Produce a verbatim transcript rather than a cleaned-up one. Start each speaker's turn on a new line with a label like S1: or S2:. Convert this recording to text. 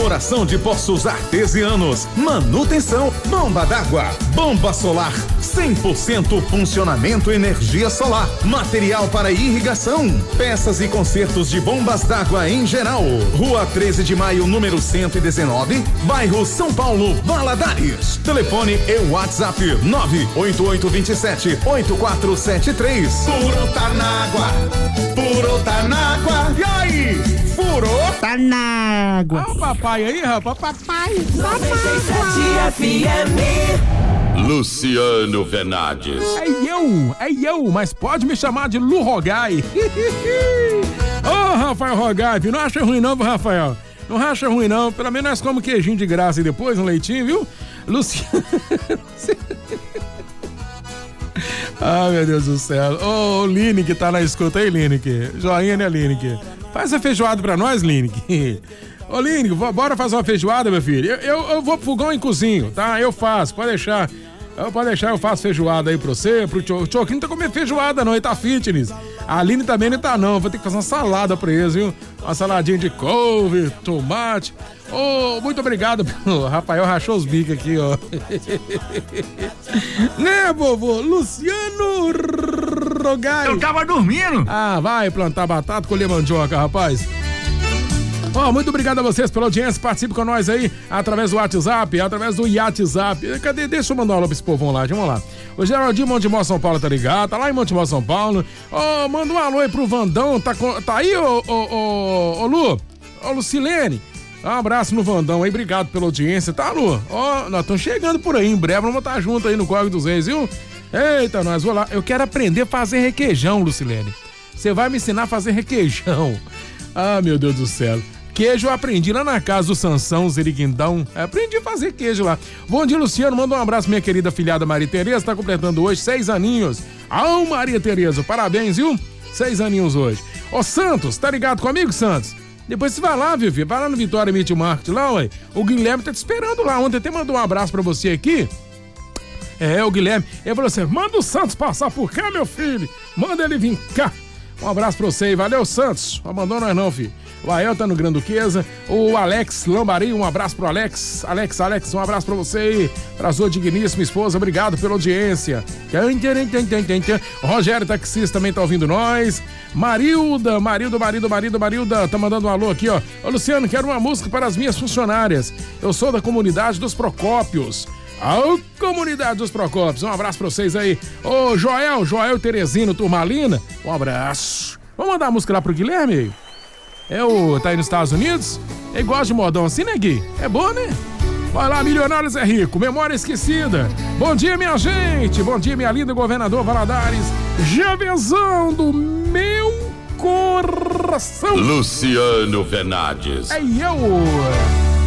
S1: exploração de poços artesianos, manutenção, bomba d'água, bomba solar, cem por cento funcionamento energia solar, material para irrigação, peças e consertos de bombas d'água em geral. Rua treze de maio, número cento e dezenove, bairro São Paulo, Valadares. Telefone e WhatsApp nove oito oito dois sete oito quatro sete três. Furou, tá na água. Furou, tá na água. E aí? Furou, tá na água.
S2: Olha o papai aí, rapaz. Papai.
S3: noventa e sete F M.
S4: Luciano Venades.
S2: É eu, é eu, mas pode me chamar de Lu Rogai. Ô, oh, Rafael Rogai, não acha ruim não, Rafael? Não acha ruim não, pelo menos nós comemos queijinho de graça e depois um leitinho, viu? Luciano... Ah, meu Deus do céu. Ô, oh, Lineker tá na escuta aí, Lineker. Joinha, né, Lineker? Faz a feijoada pra nós, Lineker. Ô, Lineker, bora fazer uma feijoada, meu filho. Eu, eu, eu vou pro fogão e cozinho, tá? Eu faço, pode deixar. Eu, pode deixar, eu faço feijoada aí pra você, pro Tio. O Tioquinho não tá comendo feijoada, não, ele tá fitness. A Aline também não tá, não. Vou ter que fazer uma salada pra eles, viu? Uma saladinha de couve, tomate. Ô, oh, muito obrigado. O Rafael rachou os bicos aqui, ó. Né, vovô? Luciano Rogai.
S5: Eu tava dormindo.
S2: Ah, vai plantar batata, colher mandioca, rapaz. Ó, oh, muito obrigado a vocês pela audiência. Participe com nós aí através do WhatsApp, através do WhatsApp. Cadê? Deixa eu mandar um alô pra esse povão lá. Vamos lá. O Geraldinho Montemor São Paulo tá ligado, tá lá em Montemor São Paulo. Ó, oh, manda um alô aí pro Vandão. Tá, tá aí, ô, ô, ô, ô, Lu? Ô, Lucilene. Um abraço no Vandão aí, obrigado pela audiência, tá, Lu? Ó, oh, nós estamos chegando por aí, em breve vamos estar junto aí no Código dos Reis, viu? Eita, nós vamos lá. Eu quero aprender a fazer requeijão, Lucilene. Você vai me ensinar a fazer requeijão. Ah, meu Deus do céu. Queijo eu aprendi lá na casa do Sansão, Zeriguindão. Aprendi a fazer queijo lá. Bom dia, Luciano. Manda um abraço, minha querida filhada Maria Tereza. Tá completando hoje seis aninhos. Ah, Maria Tereza, parabéns, viu? Seis aninhos hoje. Ô, Santos, tá ligado comigo, Santos? Depois você vai lá, viu, filho? Vai lá no Vitória Meat Market lá, ué. O Guilherme tá te esperando lá. Ontem até mandou um abraço pra você aqui. É, o Guilherme. Ele falou assim: manda o Santos passar por cá, meu filho. Manda ele vir cá. Um abraço pra você aí. Valeu, Santos. Não abandona nós não, filho. O Ael tá no Granduquesa. O Alex Lambari, um abraço pro Alex. Alex, Alex, um abraço pra você aí. Pra sua digníssima esposa. Obrigado pela audiência. O Rogério Taxista também tá ouvindo nós. Marilda, Marilda, Marilda, Marilda, Marilda, tá mandando um alô aqui, ó. Ô, Luciano, quero uma música para as minhas funcionárias. Eu sou da comunidade dos Procópios. Ô, comunidade dos Procópios, um abraço pra vocês aí. Ô, Joel, Joel Teresino, Turmalina, um abraço. Vamos mandar a música lá pro Guilherme? É o... tá aí nos Estados Unidos? Ele gosta de modão assim, né, Gui? É bom, né? Vai lá, Milionários é Rico, Memória Esquecida. Bom dia, minha gente. Bom dia, minha linda governador Valadares. Javezão do meu coração.
S4: Luciano Venades.
S2: É eu.